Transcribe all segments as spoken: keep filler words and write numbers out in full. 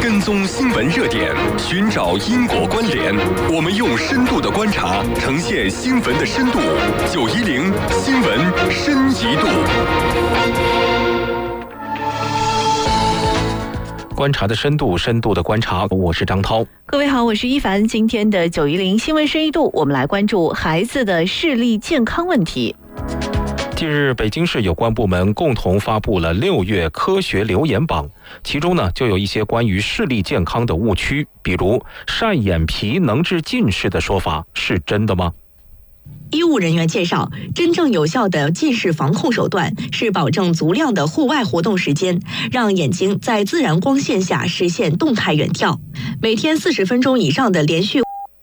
跟踪新闻热点，寻找因果关联。我们用深度的观察，呈现新闻的深度。九一零新闻深一度。 观察的深度，深度的观察。我是张涛。 各位好，我是一凡。今天的九一零新闻深一度，我们来关注孩子的视力健康问题。 近日，北京市有关部门共同发布了六月科学留言榜，其中呢就有一些关于视力健康的误区，比如晒眼皮能治近视的说法是真的吗？ 医务人员介绍，真正有效的近视防控手段是保证足量的户外活动时间，让眼睛在自然光线下实现动态远眺。每天四十分钟以上的连续。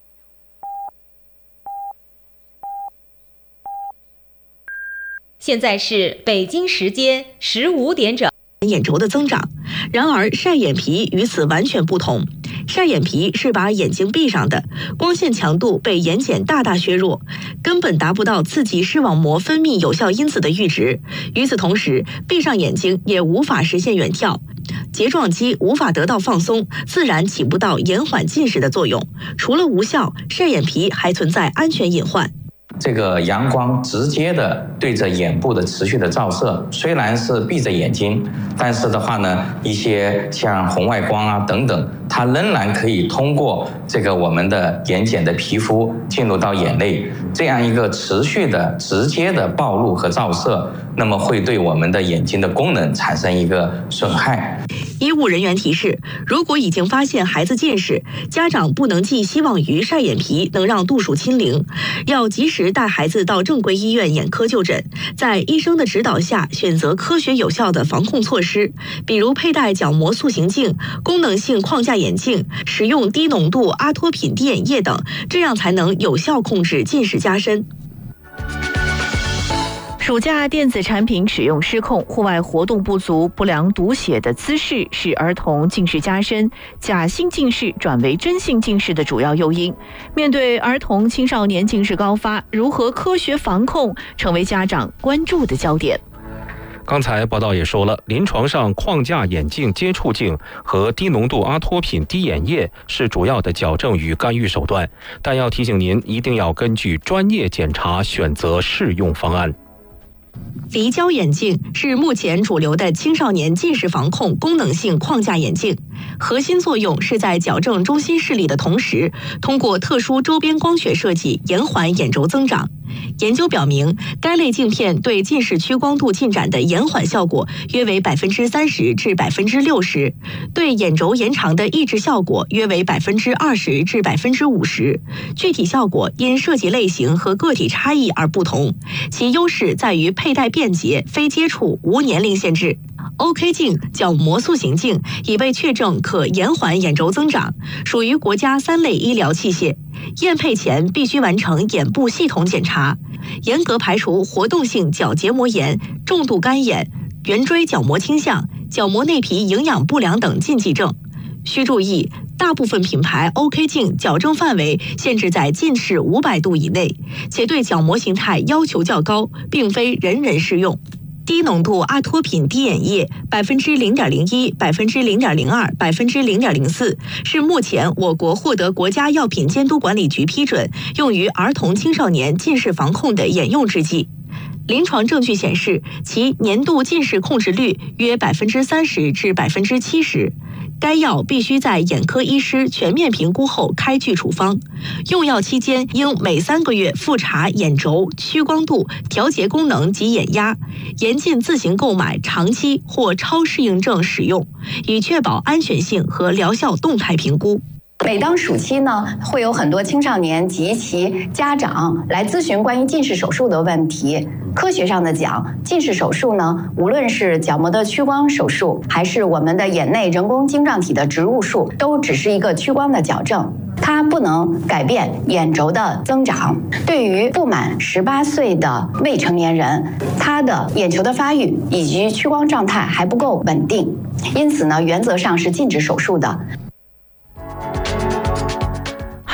现在是北京时间十五点整。 眼轴的增长，然而晒眼皮与此完全不同。晒眼皮是把眼睛闭上的，光线强度被眼睑大大削弱，根本达不到刺激视网膜分泌有效因子的阈值。与此同时，闭上眼睛也无法实现远眺，睫状肌无法得到放松，自然起不到延缓近视的作用。除了无效，晒眼皮还存在安全隐患。 这个阳光直接的对着眼部的持续的照射，虽然是闭着眼睛，但是的话呢，一些像红外光啊等等，它仍然可以通过这个我们的眼睑的皮肤进入到眼内，这样一个持续的直接的暴露和照射，那么会对我们的眼睛的功能产生一个损害。 医务人员提示，如果已经发现孩子近视，家长不能寄希望于晒眼皮能让度数清零，要及时带孩子到正规医院眼科就诊，在医生的指导下选择科学有效的防控措施，比如佩戴角膜塑形镜、功能性框架眼镜，使用低浓度阿托品滴眼液等，这样才能有效控制近视加深。 暑假电子产品使用失控、户外活动不足、不良读写的姿势是儿童近视加深、假性近视转为真性近视的主要诱因。面对儿童青少年近视高发，如何科学防控成为家长关注的焦点。 刚才报道也说了，临床上框架眼镜、接触镜和低浓度阿托品滴眼液是主要的矫正与干预手段，但要提醒您一定要根据专业检查选择适用方案。 离焦眼镜是目前主流的青少年近视防控功能性框架眼镜，核心作用是在矫正中心视力的同时，通过特殊周边光学设计延缓眼轴增长。研究表明，该类镜片对近视屈光度进展的延缓效果约为百分之三十至百分之六十，对眼轴延长的抑制效果约为百分之二十至百分之五十。具体效果因设计类型和个体差异而不同，其优势在于佩戴便捷、非接触、无年龄限制。O K 镜角膜塑形镜已被确证可延缓眼轴增长，属于国家三类医疗器械。验配前必须完成眼部系统检查，严格排除活动性角结膜炎、重度干眼、圆锥角膜倾向、角膜内皮营养不良等禁忌症。需注意，大部分品牌 O K 镜矫正范围限制在近视五百度以内，且对角膜形态要求较高，并非人人适用。低浓度阿托品滴眼液百分之零点零一、百分之零点零二、百分之零点零四是目前我国获得国家药品监督管理局批准，用于儿童青少年近视防控的眼用制剂。临床证据显示，其年度近视控制率约百分之三十至百分之七十。该药必须在眼科医师全面评估后开具处方，用药期间应每三个月复查眼轴、屈光度、调节功能及眼压，严禁自行购买长期或超适应症使用，以确保安全性和疗效动态评估。 每当暑期呢，会有很多青少年及其家长来咨询关于近视手术的问题。科学上的讲，近视手术呢，无论是角膜的屈光手术，还是我们的眼内人工晶状体的植入术，都只是一个屈光的矫正，它不能改变眼轴的增长。对于不满十八岁的未成年人，他的眼球的发育以及屈光状态还不够稳定，因此呢，原则上是禁止手术的。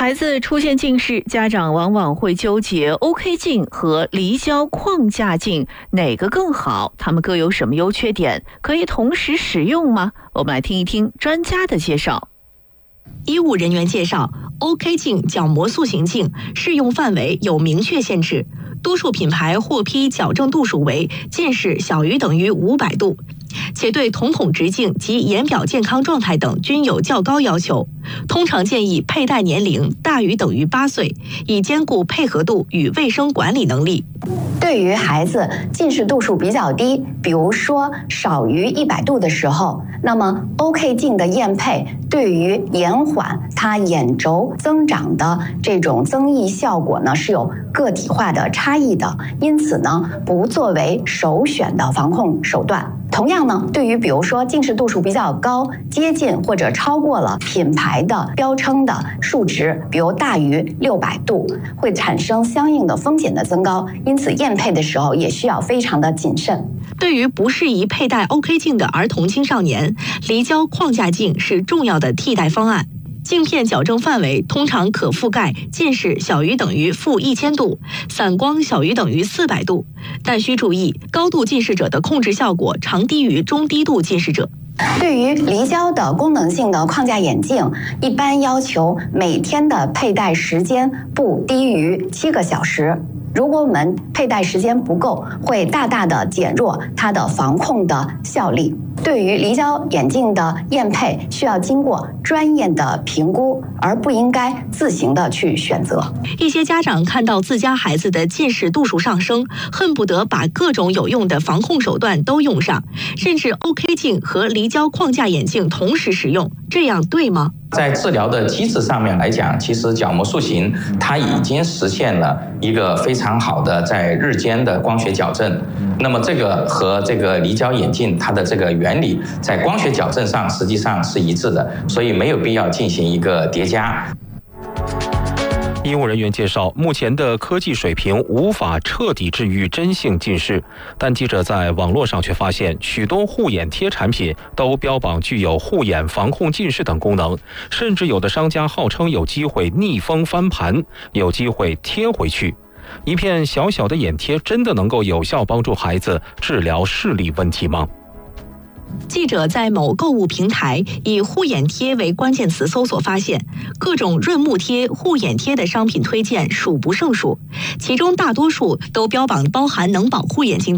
孩子出现近视，家长往往会纠结 O K 镜和离焦框架镜哪个更好，它们各有什么优缺点，可以同时使用吗？我们来听一听专家的介绍。 医务人员介绍 ，O K 镜角膜塑形镜适用范围有明确限制，多数品牌获批矫正度数为近视小于等于五百度。且对瞳孔直径及眼表健康状态等均有较高要求，通常建议佩戴年龄大于等于八岁，以兼顾配合度与卫生管理能力。 对于孩子近视度数比较低，比如说少于一百度的时候，那么 O K 镜的验配对于延缓它眼轴增长的这种增益效果呢是有个体化的差异的，因此呢不作为首选的防控手段。同样呢，对于比如说近视度数比较高，接近或者超过了品牌的标称的数值，比如大于六百度，会产生相应的风险的增高，因此验配的时候也需要非常的谨慎。 对于不适宜佩戴 O K 镜的儿童青少年，离焦框架镜是重要的替代方案。镜片矫正范围通常可覆盖近视小于等于负一千度，散光小于等于四百度，但需注意，高度近视者的控制效果常低于中低度近视者。 对于离焦的功能性的框架眼镜，一般要求每天的佩戴时间不低于七个小时。如果我们佩戴时间不够，会大大的减弱它的防控的效力。对于离焦眼镜的验配，需要经过专业的评估，而不应该自行的去选择。 一些家长看到自家孩子的近视度数上升，恨不得把各种有用的防控手段都用上，甚至 O K 镜和离焦框架眼镜同时使用，这样对吗？ 在治疗的机制上面来讲，其实角膜塑形它已经实现了一个非常好的在日间的光学矫正。那么这个和这个离焦眼镜它的这个原理在光学矫正上实际上是一致的，所以没有必要进行一个叠加。 医务人员介绍，目前的科技水平无法彻底治愈真性近视，但记者在网络上却发现，许多护眼贴产品都标榜具有护眼防控近视等功能，甚至有的商家号称有机会逆风翻盘，有机会贴回去。一片小小的眼贴真的能够有效帮助孩子治疗视力问题吗？ 记者在某购物平台以护眼贴为关键词搜索发现，各种润目贴、护眼贴的商品推荐数不胜数，其中大多数都标榜包含能保护眼睛的